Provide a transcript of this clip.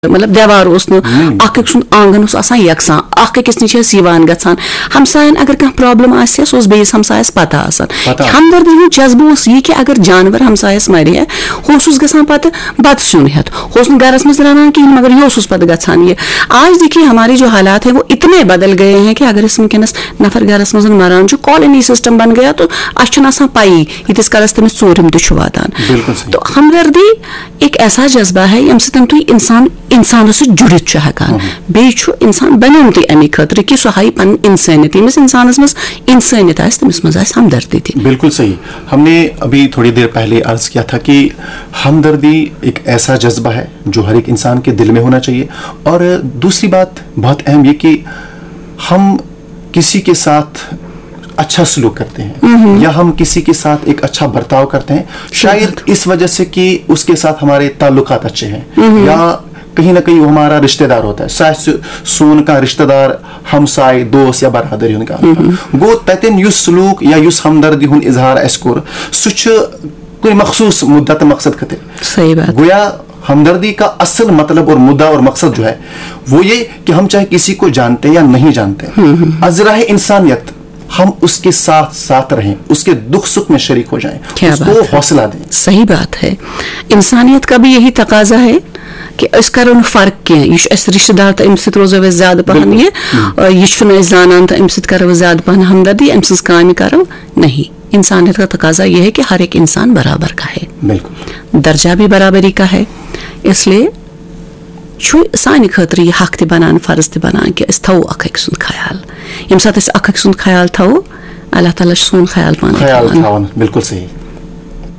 مطلب دیوار اوس نہٕ اکھ أکۍ سُنٛد آنگن اوس آسان یکساں اکھ أکِس نِش ٲسۍ یِوان گژھان ہمساین اگر کانٛہہ پرابلم آسہِ سُہ اوس بیٚیِس ہمسایس پتہ آسان ہمدردی ہُنٛد جذبہٕ اوس یہِ کہِ اگر جانور ہمسایس مرِ ہے ہُہ اوسُس گژھان پتہٕ بتہٕ سیُن ہٮ۪تھ ہُہ اوس نہٕ گرس منٛز رنان کِہیٖنۍ مگر یہِ اوسُس پتہٕ گژھان یہِ آج دیکھیے ہمارے جو حالات ہے وہ اتنے بدل گئے ہیں کہ اگر أسۍ وٕنکیٚنس نفر گرس منٛز مران چھُ کالونی سسٹم بن گیا تو اَسہِ چھُنہٕ آسان پایی ییٖتِس کالس تٔمِس ژوٗرِم تہِ چھُ واتان تو ہمدردی ایک ایسا جذبہ ہے ییٚمہِ سۭتۍ تُہۍ انسانس سۭتۍ جُڑِتھ چھُ ہٮ۪کان بیٚیہِ چھُ انسان بنیومتٕے اَمے خٲطرٕ کہِ سُہ ہایہِ پنٕنۍ انسٲنیت ییٚمِس انسانس منٛز انسٲنیت آسہِ تٔمِس منٛز آسہِ ہمدردی تہِ. بالکل صحیح. ہم نے ابھی تھوڑی دیر پہلے عرض کیا تھا کہ ہمدردی ایک ایسا جذبہ ہے جو ہر ایک انسان کے دل میں ہونا چاہیے. اور دوسری بات بہت اہم یہ کہ ہم کسی کے ساتھ اچھا سلوک کرتے ہیں یا ہم کسی کے ساتھ ایک اچھا برتاؤ کرتے ہیں شاید اس وجہ سے کہ اس کے ساتھ ہمارے تعلقات اچھے ہیں یا کہیں نہ کہیں وہ ہمارا رشتہ دار ہوتا ہے سہ سون کا رشتہ دار ہمسائے دوست یا برادری ہُنٛد کانٛہہ گوٚو تتٮ۪ن یُس سلوک یا یُس ہمدردی ہُنٛد اظہار اَسہِ کوٚر سُہ چھُ کُنہِ مخصوٗص مدت تہٕ مقصد خٲطرٕ گویا ہمدردی کا اصل مطلب اور مدعا اور مقصد جو ہے وہ یہ کہ ہم چاہے کسی کو جانتے یا نہیں جانتے از راہ انسانیت ہم اس کے ساتھ ساتھ رہیں اس کے دکھ سکھ میں شریک ہو جائیں اس کو حوصلہ دیں. صحیح بات ہے. انسانیت کا بھی یہی تقاضا ہے کہ أسۍ کرو نہٕ فرق کینٛہہ یہِ چھُ اَسہِ رشتہٕ دار تہٕ أمِس سۭتۍ روزو أسۍ زیادٕ پہن یہِ چھُنہٕ أسۍ زانان تہٕ أمِس سۭتۍ کرو أسۍ زیادٕ پہن ہمدردی أمۍ سٕنٛز کامہِ کرو نہیں. انسانیت کا تقاضا یہ ہے کہ ہر ایک انسان برابر کا ہے بالکل درجہ بھی برابری کا ہے. اس لیے چھُ سانہِ خٲطرٕ یہِ حق تہِ بنان فرض تہِ بنان کہِ أسۍ تھاوو اکھ أکۍ سُنٛد خیال ییٚمہِ ساتہٕ أسۍ اکھ أکۍ سُنٛد خیال تھاوو اللہ تعالیٰ چھُ سون خیال پانہٕ تھاوان. بالکل صحیح.